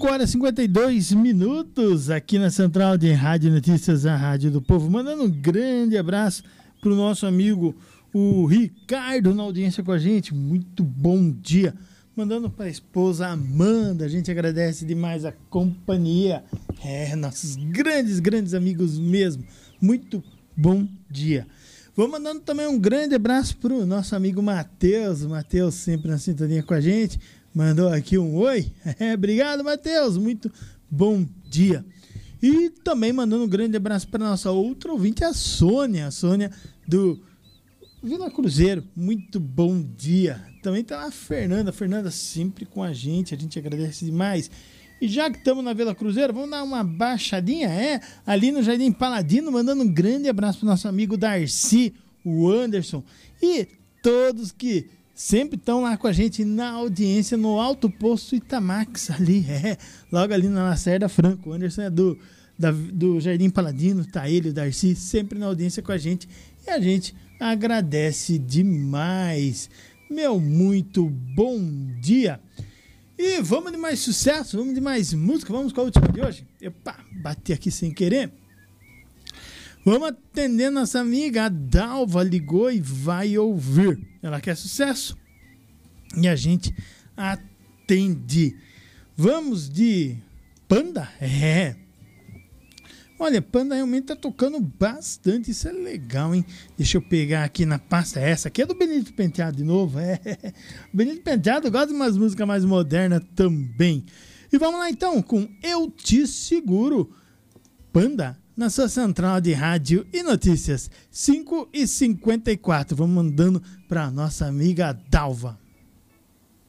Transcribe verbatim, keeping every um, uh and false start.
cinco horas e cinquenta e dois minutos aqui na Central de Rádio Notícias, a Rádio do Povo. Mandando um grande abraço para o nosso amigo, o Ricardo, na audiência com a gente. Muito bom dia. Mandando para a esposa Amanda, a gente agradece demais a companhia. É, nossos grandes, grandes amigos mesmo. Muito bom dia. Vou mandando também um grande abraço para o nosso amigo Matheus. O Matheus sempre na sintonia com a gente. Mandou aqui um oi. É, obrigado, Matheus. Muito bom dia. E também mandando um grande abraço para nossa outra ouvinte, a Sônia. A Sônia do Vila Cruzeiro. Muito bom dia. Também está a Fernanda. A Fernanda sempre com a gente. A gente agradece demais. E já que estamos na Vila Cruzeiro, vamos dar uma baixadinha, é? Ali no Jardim Paladino, mandando um grande abraço para o nosso amigo Darcy, o Anderson. E todos que sempre estão lá com a gente na audiência no Alto Posto Itamax, ali, é, logo ali na Lacerda Franco. O Anderson é do, da, do Jardim Paladino, tá ele, o Darcy, sempre na audiência com a gente. E a gente agradece demais. Meu, muito bom dia. E vamos de mais sucesso, vamos de mais música, vamos com a última de hoje. Epa, bati aqui sem querer. Vamos atender nossa amiga, a Dalva ligou e vai ouvir. Ela quer sucesso e a gente atende. Vamos de Panda? É. Olha, Panda realmente tá tocando bastante, isso é legal, hein? Deixa eu pegar aqui na pasta essa, aqui é do Benito Penteado de novo, é. Benito Penteado gosta de umas músicas mais modernas também. E vamos lá então com Eu Te Seguro, Panda, na sua central de rádio e notícias, cinco e cinquenta e quatro. Vamos mandando pra nossa amiga Dalva.